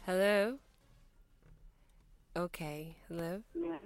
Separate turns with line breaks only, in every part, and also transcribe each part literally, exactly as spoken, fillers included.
Hello? Okay. Hello?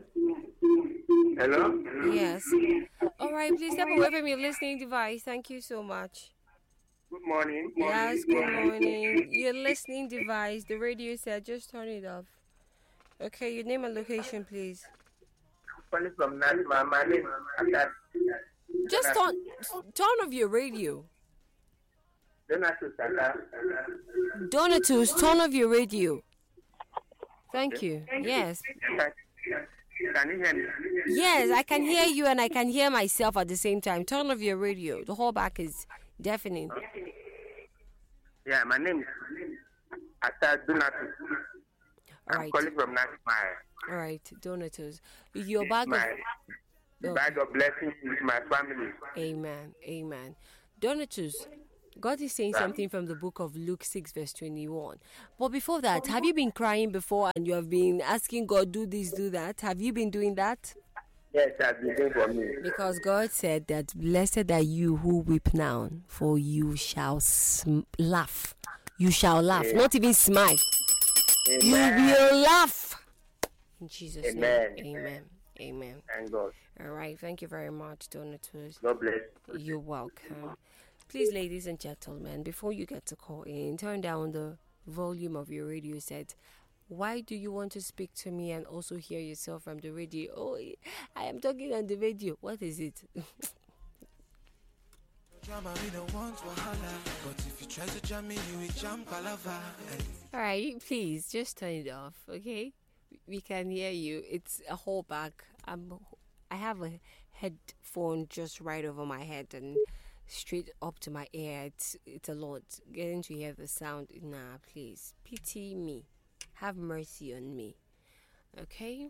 Hello?
Yes. All right, please step away from your listening device. Thank you so much.
Good morning.
Yes, good morning. Your listening device, the radio said, just turn it off. Okay, your name and location, please.
Calling from Nasma. My name is Atat.
Just turn, turn off your radio.
Donatus Atat.
Donatus, turn off your radio. Thank you. Yes.
Can you hear me?
Yes, I can hear you and I can hear myself at the same time. Turn off your radio. The whole back is deafening.
Yeah, my name is Atat Donatus.
All
I'm
right.
calling from Nasma.
All right, Donatus. Your bag
My
of... Oh.
bag of blessings with my family.
Amen. Amen. Donatus, God is saying something from the book of Luke six verse twenty-one. But before that, have you been crying before and you have been asking God, do this, do that? Have you been doing that?
Yes, that's been doing for me.
Because God said that blessed are you who weep now, for you shall sm- laugh. You shall laugh,
Yeah.
not even smile.
Amen.
You will laugh. In Jesus'
Amen.
name. Amen. Amen.
Thank God.
All right. Thank you very much, Donatus.
God bless.
You're welcome. Please, ladies and gentlemen, before you get to call in, turn down the volume of your radio set. Why do you want to speak to me and also hear yourself from the radio? Oh, I am talking on the radio. What is it? All right, please just turn it off, okay? We can hear you. It's a whole back. I'm. I have a headphone just right over my head and straight up to my ear. It's it's a lot. Getting to hear the sound. Nah, please pity me. Have mercy on me, okay?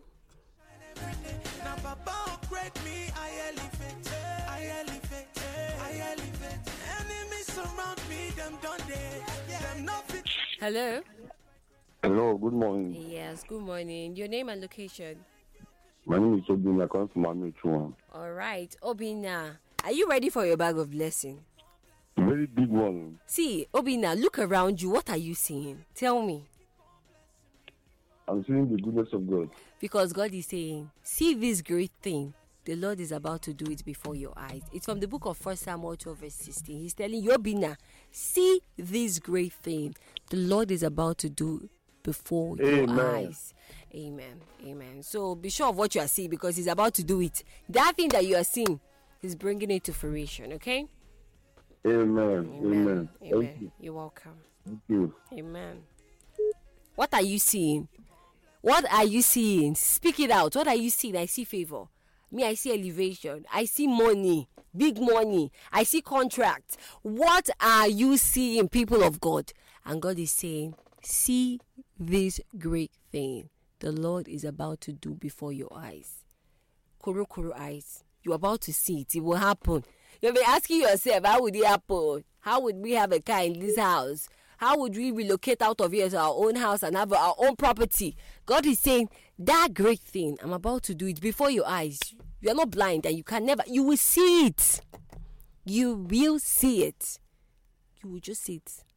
Hello.
Hello, good morning.
Yes, good morning. Your name and location.
My name is Obina. I come from Amechuan.
All right, Obina. Are you ready for your bag of blessing?
Very big one.
See, Obina, look around you. What are you seeing? Tell me.
I'm seeing the goodness of God.
Because God is saying, see this great thing. The Lord is about to do it before your eyes. It's from the book of First Samuel twelve verse sixteen. He's telling you, Obina, see this great thing. The Lord is about to do before
Amen.
your eyes. Amen. Amen. So be sure of what you are seeing because he's about to do it. That thing that you are seeing, he's bringing it to fruition, okay?
Amen.
Amen.
Amen.
Amen.
Thank you.
You're welcome.
Thank you.
Amen. What are you seeing? What are you seeing? Speak it out. What are you seeing? I see favor. Me, I see elevation. I see money. Big money. I see contract. What are you seeing, people of God? And God is saying, see this great thing the Lord is about to do before your eyes. Kuru kuru eyes. You're about to see it. It will happen. You'll be asking yourself, how would it happen? How would we have a car in this house? How would we relocate out of here to our own house and have our own property? God is saying, that great thing, I'm about to do it before your eyes. You are not blind and you can never, you will see it. You will see it. You will just see it.